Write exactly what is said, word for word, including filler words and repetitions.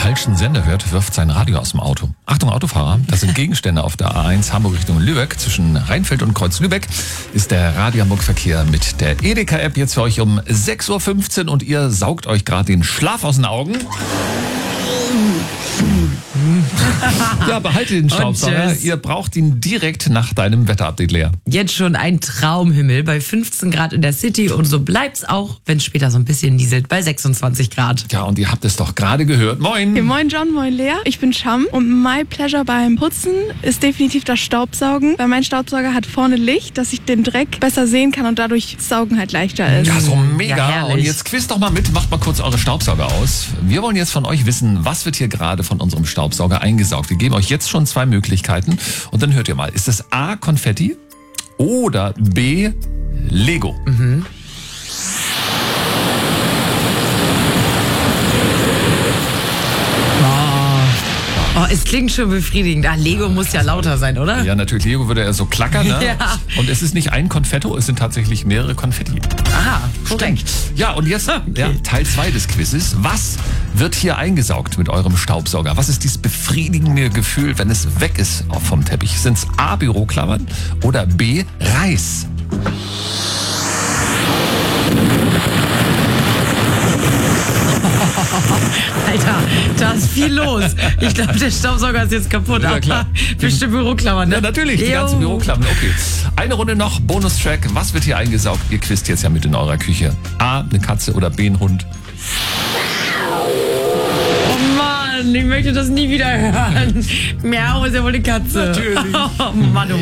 falschen Sender hört, wirft sein Radio aus dem Auto. Achtung Autofahrer, das sind Gegenstände auf der A eins Hamburg Richtung Lübeck. Zwischen Rheinfeld und Kreuz Lübeck ist der Radio Hamburg Verkehr mit der Edeka-App jetzt für euch um sechs Uhr fünfzehn und ihr saugt euch gerade den Schlaf aus den Augen. Ja, behalte den Staubsauger. Ihr braucht ihn direkt nach deinem Wetterupdate leer. Jetzt schon ein Traumhimmel bei fünfzehn Grad in der City und so bleibt's auch, wenn es später so ein bisschen nieselt, bei sechsundzwanzig Grad. Ja, und ihr habt es doch gerade gehört. Moin! Ja, moin John, moin Lea. Ich bin Sham und my pleasure beim Putzen ist definitiv das Staubsaugen, weil mein Staubsauger hat vorne Licht, dass ich den Dreck besser sehen kann und dadurch Saugen halt leichter ist. Ja, so mega. Ja, und jetzt quizt doch mal mit, macht mal kurz eure Staubsauger aus. Wir wollen jetzt von euch wissen, was wird hier gerade von unserem Staubsauger eingesaugt. Wir geben euch jetzt schon zwei Möglichkeiten und dann hört ihr mal. Ist es A, Konfetti oder B, Lego? Mhm. Oh, es klingt schon befriedigend. Ah, Lego muss ja lauter sein, oder? Ja, natürlich. Lego würde ja so klackern, ne? Ja. Und es ist nicht ein Konfetto, es sind tatsächlich mehrere Konfetti. Aha, korrekt. Ja, und jetzt ja, Teil zwei des Quizzes. Was wird hier eingesaugt mit eurem Staubsauger? Was ist dieses befriedigende Gefühl, wenn es weg ist auch vom Teppich? Sind es A, Büroklammern oder B, Reis? Alter, da ist viel los. Ich glaube, der Staubsauger ist jetzt kaputt. Ja, klar. Bestimmt Büroklammern, ne? Ja, natürlich, die Jo. ganzen Büroklammern. Okay. Eine Runde noch, Bonustrack. Was wird hier eingesaugt? Ihr quizt jetzt ja mit in eurer Küche. A, eine Katze oder B, ein Hund? Oh Mann, ich möchte das nie wieder hören. Miau ist ja wohl eine Katze. Natürlich. Oh Mann, oh